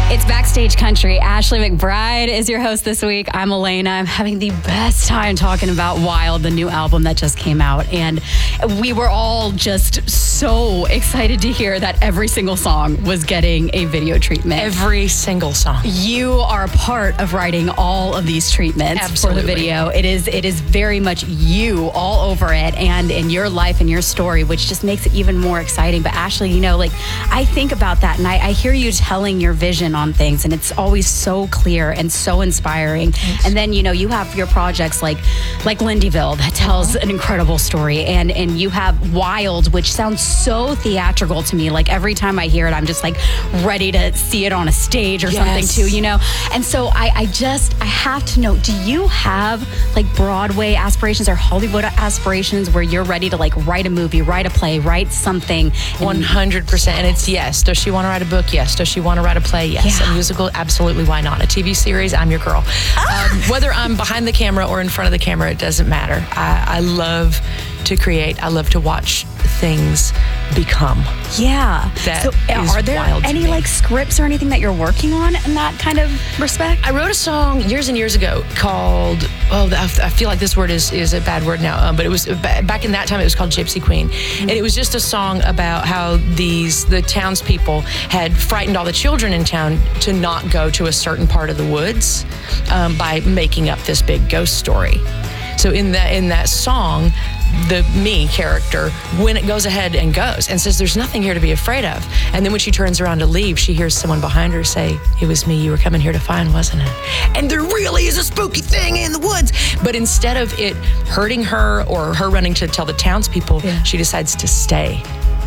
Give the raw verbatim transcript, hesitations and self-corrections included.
It's Backstage Country. Ashley McBryde is your host this week. I'm Elena. I'm having the best time talking about Wild, the new album that just came out. And we were all just so excited to hear that every single song was getting a video treatment. Every single song. You are a part of writing all of these treatments Absolutely. for the video. It is it is very much you all over it and in your life and your story, which just makes it even more exciting. But Ashley, you know, like I think about that and I, I hear you telling your vision on things, and it's always so clear and so inspiring. Thanks. And then, you know, you have your projects like like Lindyville that tells uh-huh. an incredible story, and and you have Wild, which sounds so theatrical to me. Like every time I hear it, I'm just like ready to see it on a stage or Yes. something too, you know. And so I, I just I have to know, do you have like Broadway aspirations or Hollywood aspirations where you're ready to like write a movie, write a play, write something? one hundred percent. And it's yes. Does she want to write a book? Yes. Does she want to write a play? Yes. Yeah. A musical? Absolutely. Why not? A T V series? I'm your girl. Ah. Um, whether I'm behind the camera or in front of the camera, it doesn't matter. I, I love to create. I love to watch things become. Yeah. That so is are there wild to any me. like scripts or anything that you're working on in that kind of respect? I wrote a song years and years ago called, oh, I feel like this word is, is a bad word now, um, but it was back in that time, it was called Gypsy Queen. Mm-hmm. And it was just a song about how these, the townspeople had frightened all the children in town to not go to a certain part of the woods um, by making up this big ghost story. So in that, in that song, the me character, when it goes ahead and goes and says, there's nothing here to be afraid of. And then when she turns around to leave, she hears someone behind her say, it was me you were coming here to find, wasn't it? And there really is a spooky thing in the woods. But instead of it hurting her or her running to tell the townspeople, yeah. she decides to stay